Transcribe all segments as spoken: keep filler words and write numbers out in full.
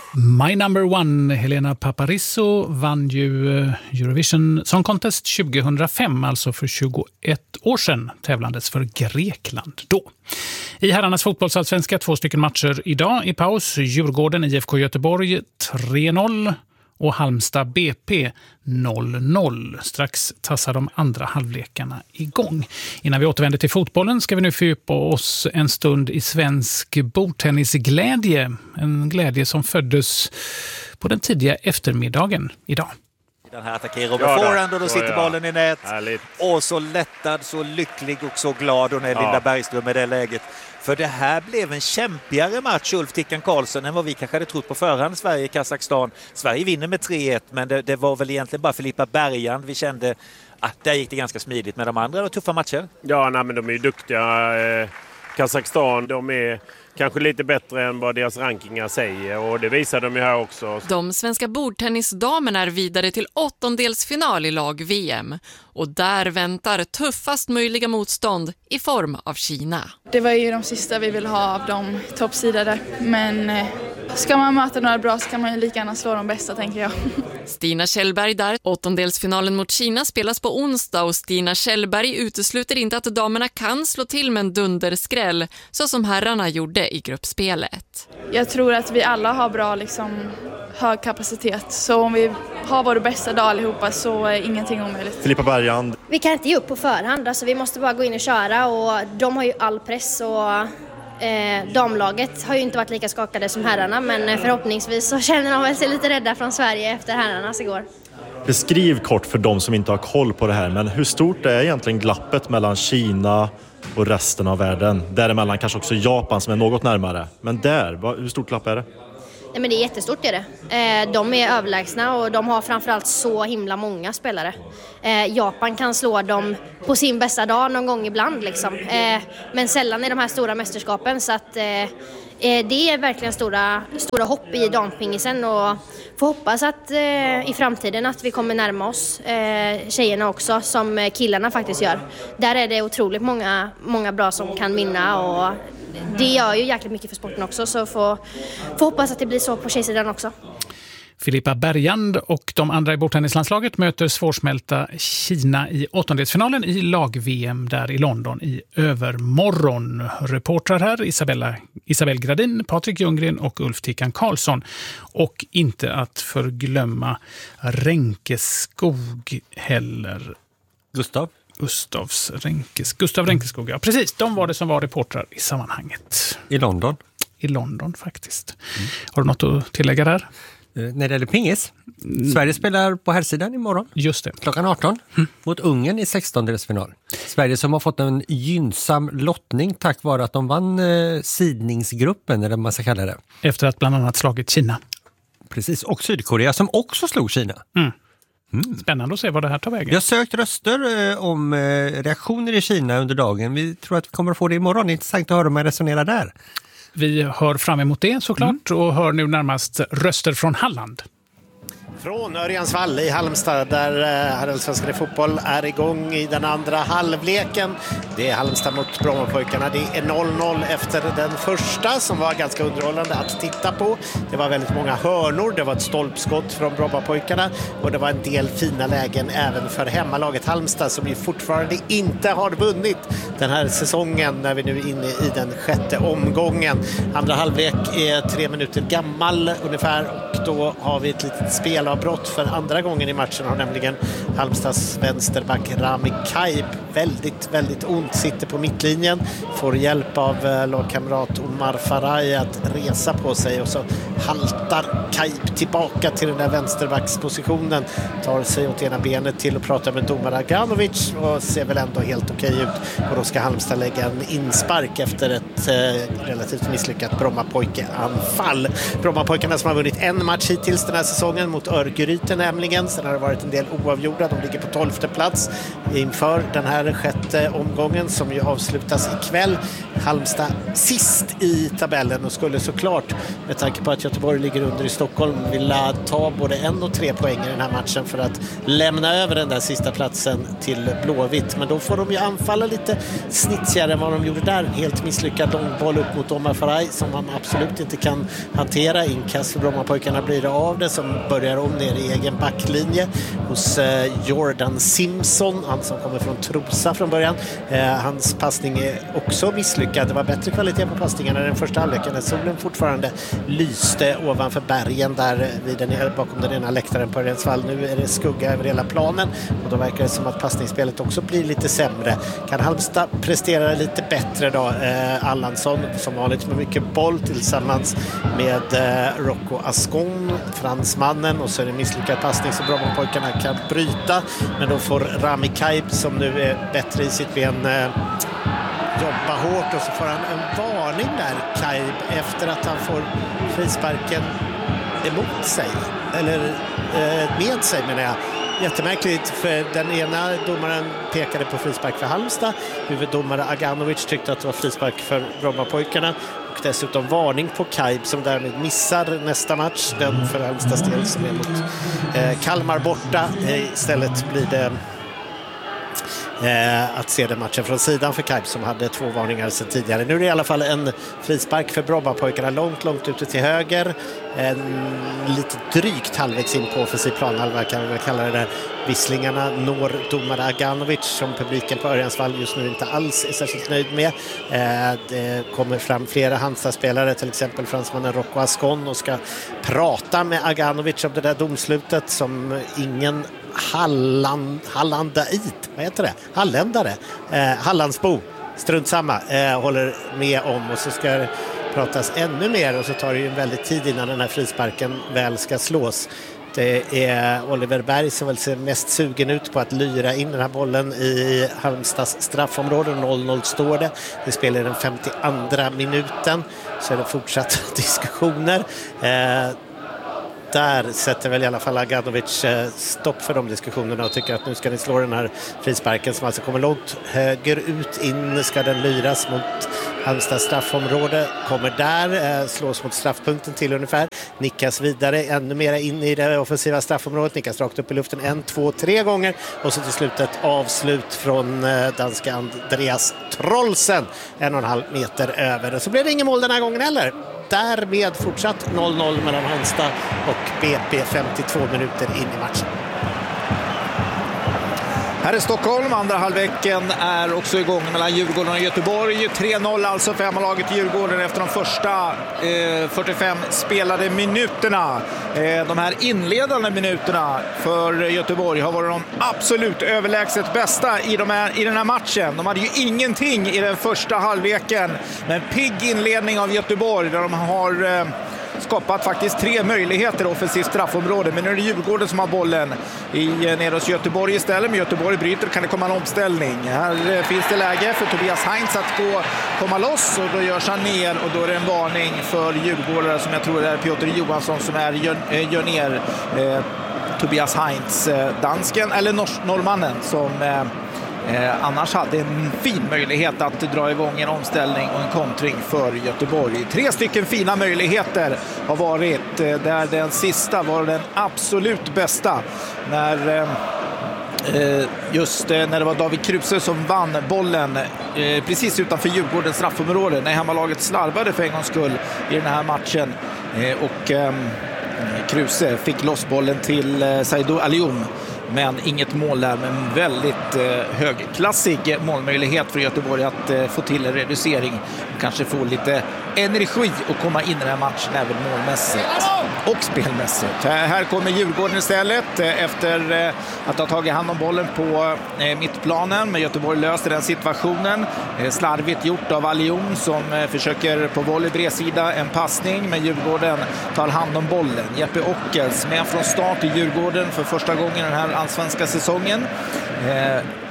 My Number One, Helena Paparizou, vann ju Eurovision Song Contest tjugohundrafem, alltså för tjugoett år sedan, tävlandes för Grekland då. I herrarnas fotbollsallsvenska två stycken matcher idag i paus. Djurgården I F K Göteborg tre noll och Halmstad B P noll noll. Strax tassar de andra halvlekarna igång. Innan vi återvänder till fotbollen ska vi nu fördjupa oss en stund i svensk bordtennisglädje. En glädje som föddes på den tidiga eftermiddagen idag. Den här attackerar med forehand och då sitter bollen i nät. Härligt. Och så lättad, så lycklig och så glad hon är, Linda Ja. Bergström, i det läget. För det här blev en kämpigare match, Ulf Tickan Karlsson, än vad vi kanske hade trott på förhand. Sverige-Kazakstan. Sverige vinner med tre ett, men det, det var väl egentligen bara Filippa Bergand. Vi kände att där gick det ganska smidigt, med de andra och tuffa matcher. Ja, nej, men de är ju duktiga. Eh, Kazakstan, de är kanske lite bättre än vad deras rankingar säger, och det visar de ju här också. De svenska bordtennisdamerna är vidare till åttondelsfinal i lag-V M. Och där väntar tuffast möjliga motstånd i form av Kina. Det var ju de sista vi vill ha av de toppsidade. Men eh, ska man möta några bra så kan man ju lika gärna slå de bästa, tänker jag. Stina Kjellberg där. Åttondelsfinalen mot Kina spelas på onsdag och Stina Kjellberg utesluter inte att damerna kan slå till med en dunderskräll så som herrarna gjorde i gruppspelet. Jag tror att vi alla har bra, liksom, hög kapacitet. Så om vi har vår bästa dag allihopa så är ingenting omöjligt. Filippa Bergand. Vi kan inte ge upp på förhand, alltså vi måste bara gå in och köra, och de har ju all press, och eh, damlaget har ju inte varit lika skakade som herrarna, men förhoppningsvis så känner de väl sig lite rädda från Sverige efter herrarnas igår. Beskriv kort för de som inte har koll på det här, men hur stort är egentligen glappet mellan Kina och resten av världen? Däremellan kanske också Japan som är något närmare, men där, hur stort glapp är det? Nej, men det är jättestort är det. Eh, de är överlägsna och de har framförallt så himla många spelare. Eh, Japan kan slå dem på sin bästa dag någon gång ibland liksom. Eh, men sällan i de här stora mästerskapen, så att eh, det är verkligen stora, stora hopp i dampingisen, och får hoppas att eh, i framtiden att vi kommer närma oss eh, tjejerna också, som killarna faktiskt gör. Där är det otroligt många, många bra som kan vinna, och det gör ju jäkligt mycket för sporten också, så får, får hoppas att det blir så på tjejsidan också. Filippa Bergand och de andra i bordtennislandslaget möter svårsmälta Kina i åttondelsfinalen i lag-V M där i London i övermorgon. Reportrar här Isabella, Isabel Gradin, Patrik Ljunggren och Ulf Tickan Karlsson. Och inte att förglömma Ränkeskog heller. Gustav? Gustavs Ränkes, Gustav Ränkeskog, ja precis. De var det som var reportrar i sammanhanget. I London? I London faktiskt. Mm. Har du något att tillägga där? Uh, när det gäller pingis. Mm. Sverige spelar på herrsidan imorgon. Just det. Klockan arton mm. mot Ungern i sextondelsfinal. Sverige som har fått en gynnsam lottning tack vare att de vann uh, sidningsgruppen, eller vad man ska kalla det. Efter att bland annat slagit Kina. Precis, och Sydkorea som också slog Kina. Mm. Mm. Spännande att se vad det här tar vägen. Vi har sökt röster eh, om eh, reaktioner i Kina under dagen. Vi tror att vi kommer att få det imorgon. Det är intressant att höra hur man resonerar där. Vi hör fram emot det såklart mm. och hör nu närmast röster från Halland. Från Örjansvall i Halmstad där herrallsvenskan i fotboll är igång i den andra halvleken. Det är Halmstad mot Brommapojkarna. Det är noll noll efter den första som var ganska underhållande att titta på. Det var väldigt många hörnor, det var ett stolpskott från Brommapojkarna och det var en del fina lägen även för hemmalaget Halmstad som ju fortfarande inte har vunnit den här säsongen när vi nu är inne i den sjätte omgången. Andra halvlek är tre minuter gammal ungefär och då har vi ett litet spel avbrott för andra gången i matchen har nämligen Halmstads vänsterback Rami Kaib väldigt, väldigt ont, sitter på mittlinjen, får hjälp av lagkamrat Omar Faraj att resa på sig och så haltar Kaib tillbaka till den där vänsterbackspositionen, tar sig åt ena benet till och pratar med domare Aganovic och ser väl ändå helt okej ut och då ska Halmstad lägga en inspark efter ett eh, relativt misslyckat Brommapojke-anfall. Brommapojkarna som har vunnit en match hittills den här säsongen mot Örgryte nämligen. Sen har det varit en del oavgjorda gjorda. De ligger på tolfte plats inför den här sjätte omgången som ju avslutas ikväll. Halmstad sist i tabellen och skulle såklart, med tanke på att Göteborg ligger under i Stockholm, vilja ta både en och tre poäng i den här matchen för att lämna över den där sista platsen till Blåvitt. Men då får de ju anfalla lite snitsigare än vad de gjorde där. Helt misslyckad långboll upp mot Omar Faraj som man absolut inte kan hantera. Inkast för Brommapojkarna blir det av det, som börjar om ner i egen backlinje hos eh, Jordan Simpson, han som kommer från Trosa från början. Eh, hans passning är också misslyckad. Det var bättre kvalitet på passningarna den första halvleken när solen fortfarande lyste ovanför bergen där vid den, bakom den ena läktaren på Örjansvall. Nu är det skugga över hela planen och då verkar det som att passningsspelet också blir lite sämre. Kan Halmstad prestera lite bättre då? Eh, Allansson som vanligt med mycket boll tillsammans med eh, Rocco Ascon, fransmannen, och så är det misslyckad passning som Brommapojkarna kan bryta, men då får Rami Kaib som nu är bättre i sitt ben eh, jobba hårt, och så får han en varning där, Kaib, efter att han får frisparken emot sig, eller eh, med sig menar jag. Jättemärkligt, för den ena domaren pekade på frispark för Halmstad, huvuddomare Aganovic tyckte att det var frispark för Brommapojkarna, och dessutom varning på Kaib som därmed missar nästa match, den för Halmstads del som är mot eh, Kalmar borta. Eh, istället blir det Eh, att se den matchen från sidan för Kaib som hade två varningar sedan tidigare. Nu är det i alla fall en frispark för Brommapojkarna långt, långt ute till höger. En lite drygt halvvägs in på offensiv planhalva kan vi väl kalla det där. Visslingarna når domare Aganovic som publiken på Örjansvall just nu inte alls är särskilt nöjd med. Eh, det kommer fram flera Halmstad-spelare, till exempel fransmannen Rocco Ascon, och ska prata med Aganovic om det där domslutet som ingen Halland, Hallandait, vad heter det? Halländare, eh, Hallandsbo, strunt samma, eh, håller med om, och så ska det pratas ännu mer, och så tar det ju en väldigt tid innan den här frisparken väl ska slås. Det är Oliver Berg som väl ser mest sugen ut på att lyra in den här bollen i Halmstads straffområde. noll noll står det. Det spelar den femtioandra minuten, så är det fortsatta diskussioner. Eh, Där sätter väl i alla fall Aganovic stopp för de diskussionerna och tycker att nu ska ni slå den här frisparken som alltså kommer långt höger ut. In ska den lyras mot Halmstads straffområde. Kommer där, slås mot straffpunkten till ungefär. Nickas vidare ännu mer in i det offensiva straffområdet. Nickas rakt upp i luften en, två, tre gånger. Och så till slut ett avslut från danska Andreas Trollsen. En och en halv meter över. Och så blir det ingen mål den här gången heller. Därmed fortsatt noll noll mellan Halmstad och B P femtiotvå minuter in i matchen. Här i Stockholm, andra halvleken är också igång mellan Djurgården och Göteborg. tre noll alltså för hemmalaget Djurgården efter de första eh, fyrtiofem spelade minuterna. Eh, de här inledande minuterna för Göteborg har varit de absolut överlägset bästa i, de här, i den här matchen. De hade ju ingenting i den första halvleken, men pigg inledning av Göteborg där de har eh, skapat faktiskt tre möjligheter offensivt straffområde, men nu är det Djurgården som har bollen i nere hos Göteborg istället. Men Göteborg bryter, kan det komma en omställning. Här finns det läge för Tobias Heinz att gå, komma loss, och då görs han ner, och då är det en varning för Djurgårdare som jag tror är Piotr Johansson som är gör, gör ner eh, Tobias Heinz, eh, dansken eller nors- norrmannen som eh, Eh, annars hade en fin möjlighet att dra igång en omställning och en kontring för Göteborg. Tre stycken fina möjligheter har varit, eh, där den sista var den absolut bästa när eh, just eh, när det var David Kruse som vann bollen eh, precis utanför Djurgårdens straffområde när hemmalaget slarvade för en gångs skull i den här matchen, eh, och eh, Kruse fick loss bollen till eh, Saidou Alioum. Men inget mål där, men väldigt eh, högklassig målmöjlighet för Göteborg att eh, få till en reducering och kanske få lite energi och komma in i den här matchen även målmässigt och spelmässigt. Här, här kommer Djurgården istället eh, efter eh, att ha tagit hand om bollen på eh, mittplanen, men Göteborg löser den situationen. Eh, slarvigt gjort av Alioum som eh, försöker på volley bredsida en passning, men Djurgården tar hand om bollen. Jeppe Ockels med från start i Djurgården för första gången den här allsvenska säsongen. Eh,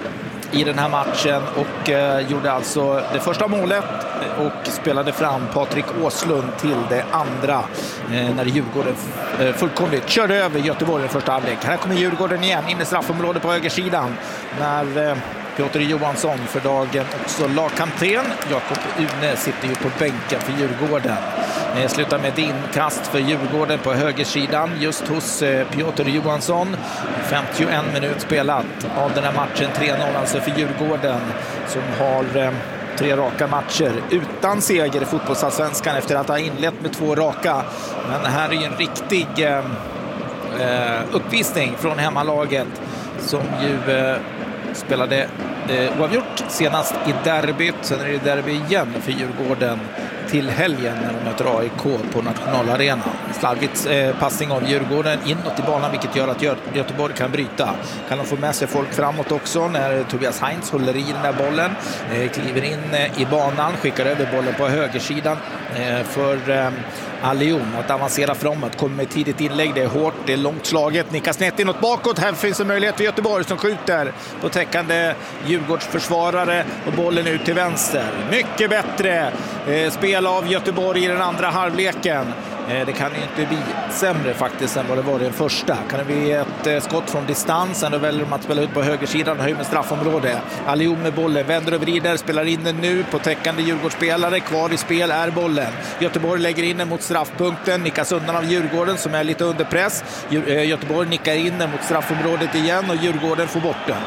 i den här matchen och eh, gjorde alltså det första målet och spelade fram Patrik Åslund till det andra eh, när Djurgården eh, fullkomligt körde över Göteborg i första halvlek. Här kommer Djurgården igen in i straffområdet på högersidan när eh, Piotr Johansson, för dagen också lagkapten. Jakob Une sitter ju på bänken för Djurgården. Eh, slutar med ett inkast för Djurgården på högersidan just hos eh, Piotr Johansson. femtioen minut spelat av den här matchen. tre noll alltså för Djurgården som har eh, tre raka matcher utan seger i fotbollsallsvenskan efter att ha inlett med två raka. Men det här är ju en riktig eh, uppvisning från hemmalaget som ju eh, spelade eh, oavgjort senast i derbyt. Sen är det derby igen för Djurgården till helgen när de möter A I K på nationalarenan. Slarvigt eh, passning av Djurgården inåt i banan, vilket gör att Gö- Göteborg kan bryta. Kan de få med sig folk framåt också när Tobias Heinz håller i den där bollen. Eh, kliver in eh, i banan, skickar över bollen på högersidan eh, för eh, Alion att avancera framåt. Kommer med tidigt inlägg, det är hårt, det är långt slaget. Nickar snett inåt bakåt. Här finns en möjlighet för Göteborg som skjuter på täckande Djurgårdsförsvarare och bollen ut till vänster. Mycket bättre eh, spel av Göteborg i den andra halvleken. Eh, det kan ju inte bli sämre faktiskt än vad det var i den första. Kan det bli ett eh, skott från distans, ändå väljer de att spela ut på högersidan och höjer med straffområde. Alion med bollen, vänder och vrider, spelar in den nu på täckande Djurgårdsspelare. Kvar i spel är bollen. Göteborg lägger in den mot straffpunkten, nickas undan av Djurgården som är lite under press. Göteborg nickar in den mot straffområdet igen och Djurgården får bort den.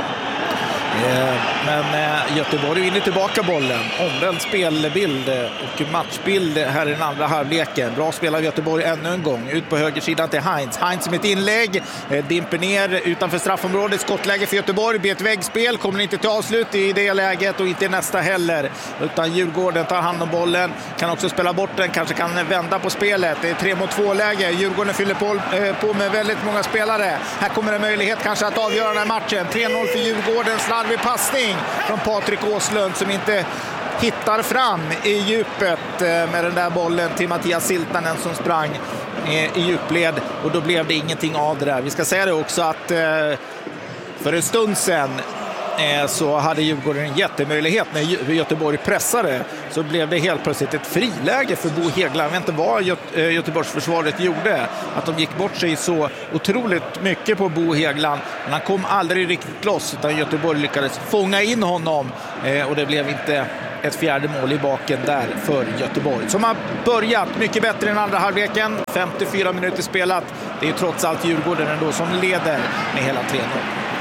Men Göteborg vinner tillbaka bollen. Omvänd spelbild och matchbild här i den andra halvleken. Bra spelar Göteborg ännu en gång. Ut på högersidan till Heinz. Heinz med ett inlägg. Dimper ner utanför straffområdet. Skottläge för Göteborg. Blir ett väggspel. Kommer inte till avslut i det läget och inte i nästa heller. Utan Djurgården tar hand om bollen. Kan också spela bort den. Kanske kan vända på spelet. Det är tre mot två läge. Djurgården fyller på, på med väldigt många spelare. Här kommer en möjlighet kanske att avgöra den här matchen. tre noll för Djurgården. Slarvig passning från Patrik Åslund som inte hittar fram i djupet med den där bollen till Mattias Siltanen som sprang i djupled och då blev det ingenting av det där. Vi ska säga det också att för en stund sedan så hade Djurgården en jättemöjlighet när Göteborg pressade, så blev det helt plötsligt ett friläge för Bo Hegland. Jag vet inte vad Göte- Göteborgsförsvaret gjorde, att de gick bort sig så otroligt mycket på Bo Hegland, men han kom aldrig riktigt loss utan Göteborg lyckades fånga in honom och det blev inte ett fjärde mål i baken där för Göteborg som har börjat mycket bättre än andra halvleken. femtiofyra minuter spelat, det är trots allt Djurgården ändå som leder med hela tre noll.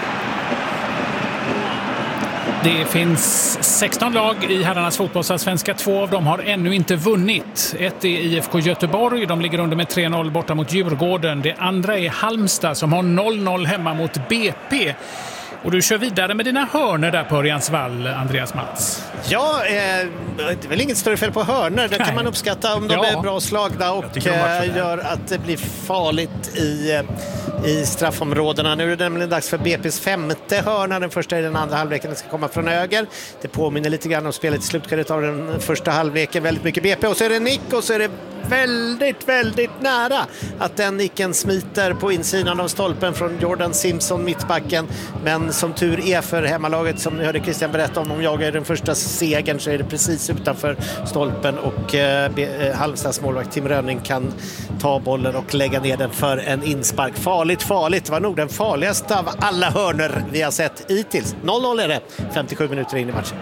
Det finns sexton lag i herrarnas fotbollsallsvenska. Två av dem har ännu inte vunnit. Ett är I F K Göteborg. De ligger under med tre noll borta mot Djurgården. Det andra är Halmstad som har noll noll hemma mot B P. Och du kör vidare med dina hörner där på Örjansvall, Andreas Mats. Ja, eh, det är väl inget större fel på hörner. Det kan man uppskatta om de ja. är bra slagda och eh, gör att det blir farligt i, i straffområdena. Nu är det nämligen dags för B P:s femte hörna. Den första i den andra halvleken. Den ska komma från höger. Det påminner lite grann om spelet i slutskedet av den första halvleken. Väldigt mycket B P och så är det nick och så är det väldigt, väldigt nära att den nicken smiter på insidan av stolpen från Jordan Simpson, mittbacken. Men som tur är för hemmalaget, som ni hörde Christian berätta om, om jag är den första segern, så är det precis utanför stolpen och eh, Halmstads målvakt Tim Rönning kan ta bollen och lägga ner den för en inspark. Farligt, farligt. Det var nog den farligaste av alla hörner vi har sett hittills. noll noll är det, femtiosju minuter in i matchen.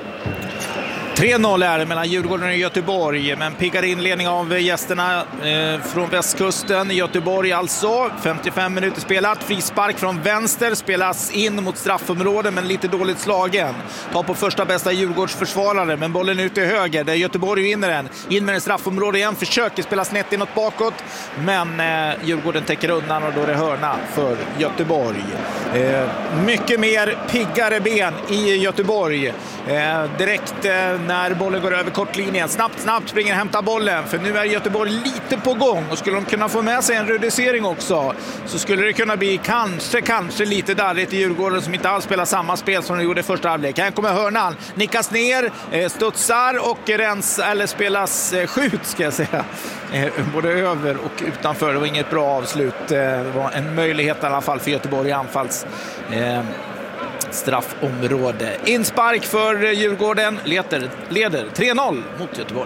tre noll är det mellan Djurgården och Göteborg, men piggar inledning av gästerna eh, från västkusten. Göteborg alltså, femtiofem minuter spelat. Frispark från vänster, spelas in mot straffområden men lite dåligt slagen. Tar på första bästa Djurgårdsförsvarare, men bollen ut till höger där Göteborg vinner den. In med en straffområde igen, försöker spela snett inåt bakåt, men eh, Djurgården täcker undan och då är det hörna för Göteborg. Eh, mycket mer piggare ben i Göteborg. Eh, direkt eh, när bollen går över kortlinjen. Snabbt, snabbt springer och hämtar bollen. För nu är Göteborg lite på gång. Och skulle de kunna få med sig en reducering också, så skulle det kunna bli kanske, kanske lite darrigt i Djurgården som inte alls spelar samma spel som de gjorde i första halvlek. Här kommer hörnan. Nickas ner, studsar och rens, eller spelas skjut ska jag säga. Både över och utanför. Det var inget bra avslut. Det var en möjlighet i alla fall för Göteborg i anfalls straffområde. Inspark för Djurgården, leder, leder tre noll mot Göteborg.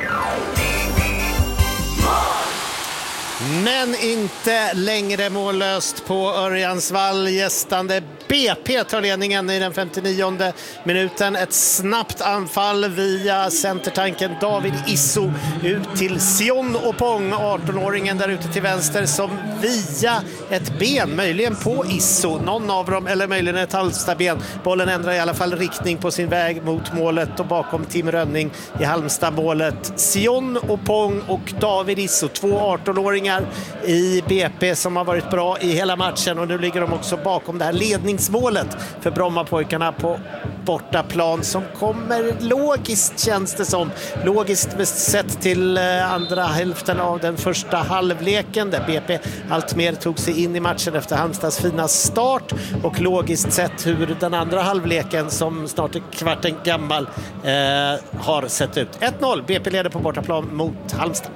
Men inte längre mållöst på Örjansvall. Gästande B P tar ledningen i den femtionionde minuten. Ett snabbt anfall via centertanken David Isso ut till Sion Opong, arton-åringen där ute till vänster, som via ett ben, möjligen på Isso, någon av dem, eller möjligen ett Halmstad-ben. Bollen ändrar i alla fall riktning på sin väg mot målet och bakom Tim Rönning i Halmstad-målet. Sion Opong och David Isso, två arton-åringar i B P som har varit bra i hela matchen, och nu ligger de också bakom det här ledningsmålet för Brommapojkarna på bortaplan, som kommer logiskt, känns det som. Logiskt sett till andra hälften av den första halvleken där B P allt mer tog sig in i matchen efter Halmstads fina start, och logiskt sett hur den andra halvleken, som snart är kvarten gammal, eh, har sett ut. ett noll, B P leder på bortaplan mot Halmstad.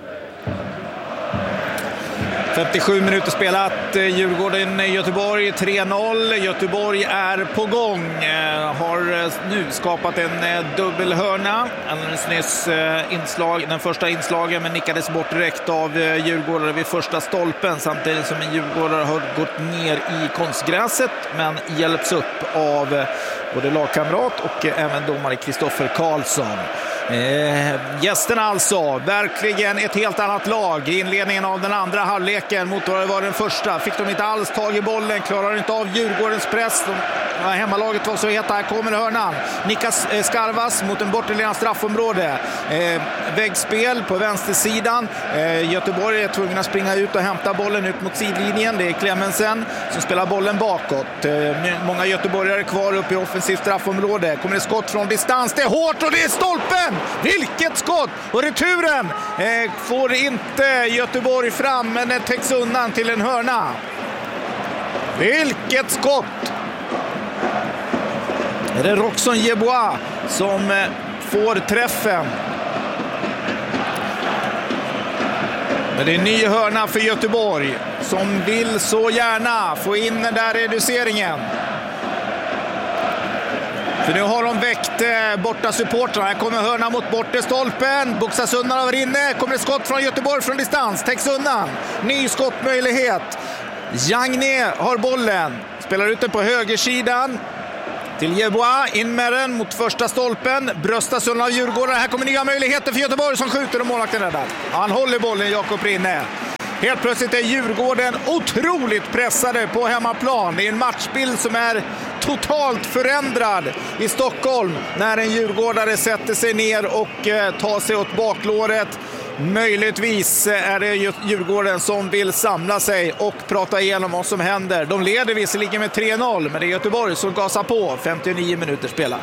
femtiosju minuter spelat, Djurgården Göteborg tre noll. Göteborg är på gång, har nu skapat en dubbelhörna. Alldeles nyss inslag, den första inslagen, men nickades bort direkt av Djurgårdare vid första stolpen, samtidigt som en Djurgårdare har gått ner i konstgräset, men hjälps upp av både lagkamrat och även domare Kristoffer Karlsson. Eh, gästerna alltså, verkligen ett helt annat lag i inledningen av den andra halvleken mot vad det var den första. Fick de inte alls tag i bollen, klarar inte av Djurgårdens press. De, ja, hemmalaget var så heta, här kommer hörnan. Nikas eh, Skarvas mot en borterliggande straffområde. Eh, väggspel på vänstersidan. Eh, Göteborg är tvungen att springa ut och hämta bollen ut mot sidlinjen. Det är Clemensen som spelar bollen bakåt. Eh, många göteborgare kvar upp i offensivt straffområde. Kommer det skott från distans, det är hårt och det är stolpen! Vilket skott! Och returen eh, får inte Göteborg fram, men det täcks undan till en hörna. Vilket skott! Är det Roxon Yeboah som eh, får träffen. Men det är en ny hörna för Göteborg, som vill så gärna få in den där reduceringen. För nu har de väckt eh, borta supportrarna. Här kommer hörna mot bortre stolpen. Boxas undan över inne. Kommer ett skott från Göteborg från distans. Täcks undan. Ny skottmöjlighet. Jagné har bollen. Spelar ut den på högersidan. Till Yeboah. In med den mot första stolpen. Bröstas undan av Djurgården. Här kommer nya möjligheter för Göteborg som skjuter och målvakten räddar. Han håller bollen, Jakob Rinne. Helt plötsligt är Djurgården otroligt pressade på hemmaplan. Det är en matchbild som är totalt förändrad i Stockholm när en djurgårdare sätter sig ner och eh, tar sig åt baklåret. Möjligtvis är det Djurgården som vill samla sig och prata igenom vad som händer. De leder visserligen med tre noll, men det är Göteborg som gasar på. femtionio minuter spelat.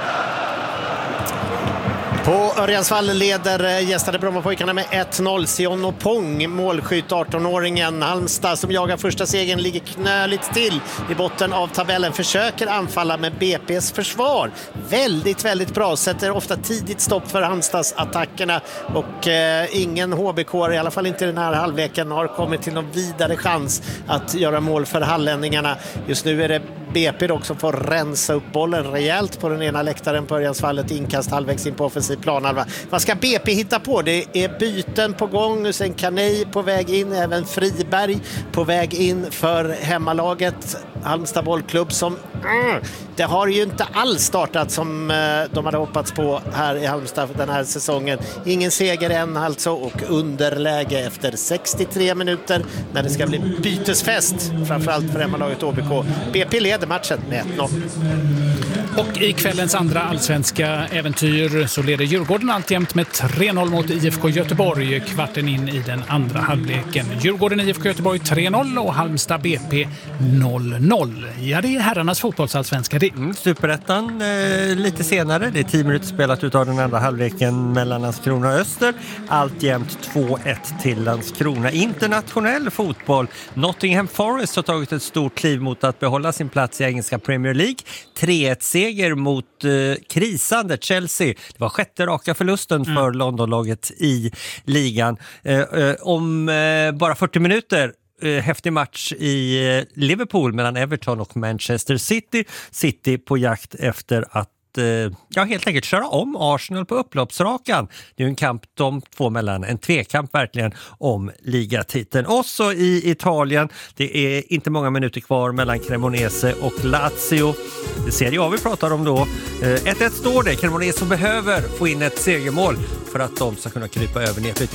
På Örjansvall leder gästade Brommapojkarna med ett noll. Sion Opong, målskytt, arton-åringen. Halmstad som jagar första segern ligger knöligt till i botten av tabellen. Försöker anfalla med B P:s försvar. Väldigt, väldigt bra. Sätter ofta tidigt stopp för Halmstads attackerna. Och eh, ingen H B K, i alla fall inte den här halvleken, har kommit till någon vidare chans att göra mål för hallänningarna. Just nu är det B P dock som får rensa upp bollen rejält på den ena läktaren på Örjansvallet. Inkast halvvägs in på offensiv planhalva. Vad ska B P hitta på? Det är byten på gång. Sen Kanei på väg in. Även Friberg på väg in för hemmalaget. Halmstad bollklubb som mm, det har ju inte alls startat som uh, de hade hoppats på här i Halmstad den här säsongen. Ingen seger än alltså, och underläge efter sextiotre minuter när det ska bli bytesfest, framförallt för hemmalaget O B K. B P leder matchen med ett noll. Och i kvällens andra allsvenska äventyr så leder Djurgården alltjämt med tre noll mot I F K Göteborg kvarten in i den andra halvleken. Djurgården I F K Göteborg tre noll och Halmstad B P noll noll. Ja, det är herrarnas fotbollsallsvenska det. Mm, Superettan eh, lite senare. Det är tio minuter spelat ut av den andra halvleken mellan Landskrona och Öster. Alltjämt två ett till Landskrona. Internationell fotboll. Nottingham Forest har tagit ett stort kliv mot att behålla sin plats i engelska Premier League. tre ett seger mot eh, krisande Chelsea. Det var sjätte raka förlusten mm. för Londonlaget i ligan. Eh, eh, om eh, bara fyrtio minuter eh, häftig match i eh, Liverpool mellan Everton och Manchester City. City på jakt efter att ja, helt enkelt köra om Arsenal på upploppsrakan. Det är en kamp de två mellan, en tvekamp verkligen om ligatiteln. Och så i Italien, det är inte många minuter kvar mellan Cremonese och Lazio. Det ser jag vi pratar om då. ett ett står det, Cremonese behöver få in ett segermål för att de ska kunna krypa över nedflyttning.